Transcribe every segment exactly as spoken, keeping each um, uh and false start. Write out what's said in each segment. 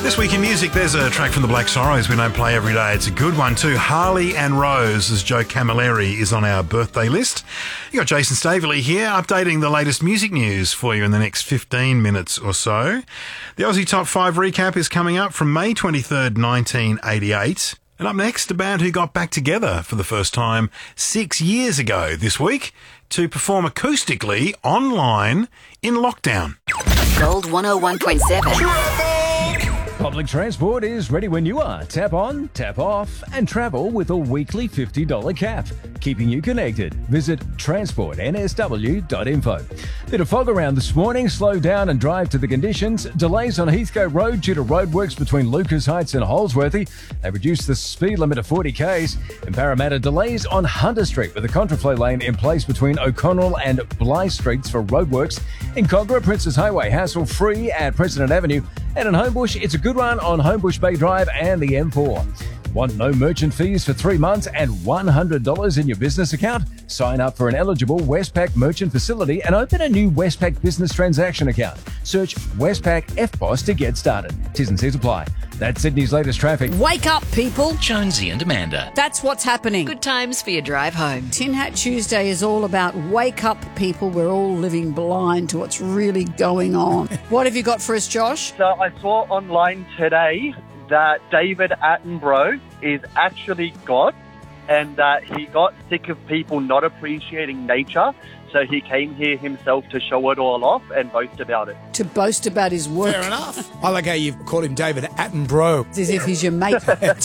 This week in music, there's a track from the Black Sorrows we don't play every day. It's a good one too. Harley and Rose, as Joe Camilleri is on our birthday list. You got Jason Staveley here, updating the latest music news for you in the next fifteen minutes or so. The Aussie Top five recap is coming up from May twenty-third, nineteen eighty-eight. And up next, a band who got back together for the first time six years ago this week to perform acoustically online in lockdown. Gold one oh one point seven. Public transport is ready when you are. Tap on, tap off, and travel with a weekly fifty dollars cap. Keeping you connected. Visit transport n s w dot info. Bit of fog around this morning. Slow down and drive to the conditions. Delays on Heathcote Road due to roadworks between Lucas Heights and Holsworthy. They reduced the speed limit to forty k's. In Parramatta, delays on Hunter Street with a contraflow lane in place between O'Connell and Bly Streets for roadworks. In Cogra, Princess Highway, hassle-free at President Avenue. And in Homebush, it's a good one on Homebush Bay Drive and the M four. Want no merchant fees for three months and one hundred dollars in your business account? Sign up for an eligible Westpac merchant facility and open a new Westpac business transaction account. Search Westpac F B O S to get started. T's and C's apply. That's Sydney's latest traffic. Wake up, people. Jonesy and Amanda. That's what's happening. Good times for your drive home. Tin Hat Tuesday is all about wake up, people. We're all living blind to what's really going on. What have you got for us, Josh? So I saw online today that David Attenborough is actually God and that he got sick of people not appreciating nature. So he came here himself to show it all off and boast about it. To boast about his work. Fair enough. I like how you've called him David Attenborough. It's as if he's your mate.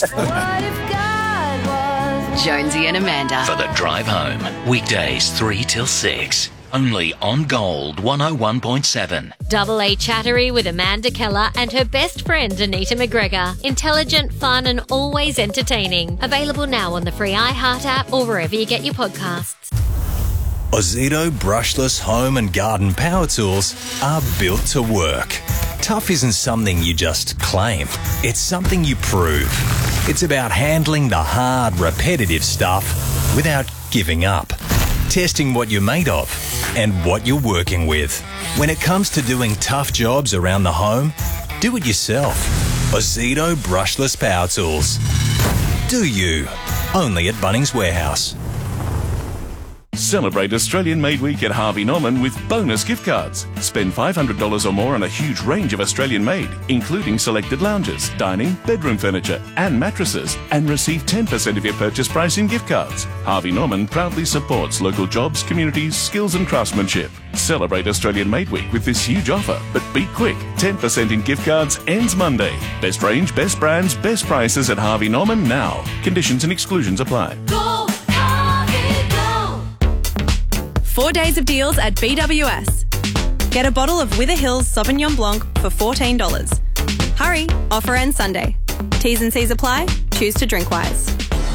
Jonesy and Amanda. For the drive home. Weekdays three till six. Only on Gold one oh one point seven. Double A Chattery with Amanda Keller and her best friend Anita McGregor. Intelligent, fun and always entertaining. Available now on the free iHeart app or wherever you get your podcasts. Ozito brushless home and garden power tools are built to work. Tough isn't something you just claim. It's something you prove. It's about handling the hard, repetitive stuff without giving up. Testing what you're made of and what you're working with. When it comes to doing tough jobs around the home, do it yourself. Ozito brushless power tools. Do you? Only at Bunnings Warehouse. Celebrate Australian Made Week at Harvey Norman with bonus gift cards. Spend five hundred dollars or more on a huge range of Australian made, including selected lounges, dining, bedroom furniture and mattresses, and receive ten percent of your purchase price in gift cards. Harvey Norman proudly supports local jobs, communities, skills and craftsmanship. Celebrate Australian Made Week with this huge offer, but be quick. ten percent in gift cards ends Monday. Best range, best brands, best prices at Harvey Norman now. Conditions and exclusions apply. Go, Harvey, go. Four days of deals at B W S. Get a bottle of Wither Hills Sauvignon Blanc for fourteen dollars. Hurry, offer ends Sunday. T's and C's apply. Choose to drink wise.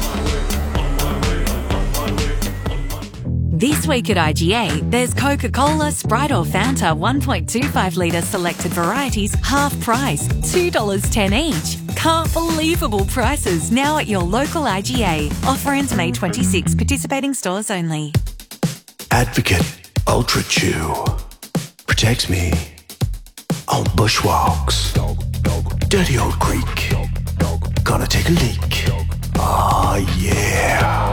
This week at I G A, there's Coca-Cola, Sprite or Fanta one point two five litre selected varieties, half price, two dollars ten each. Can't believable prices now at your local I G A. Offer ends May twenty-sixth, participating stores only. Advocate Ultra Chew protects me on bushwalks, dirty old creek, gonna take a leak. Oh yeah.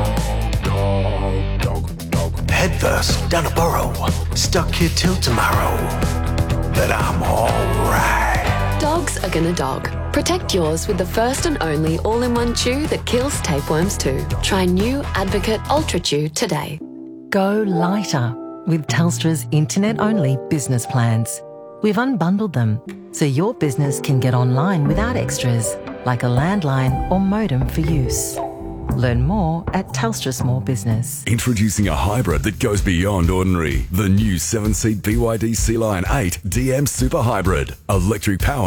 Head first down a burrow, stuck here till tomorrow, but I'm alright. Dogs are gonna dog. Protect yours with the first and only all-in-one chew that kills tapeworms too. Try new Advocate Ultra Chew today. Go lighter with Telstra's internet-only business plans. We've unbundled them so your business can get online without extras like a landline or modem for use. Learn more at Telstra Small Business. Introducing a hybrid that goes beyond ordinary. The new seven-seat B Y D Sea Lion eight D M Super Hybrid. Electric power.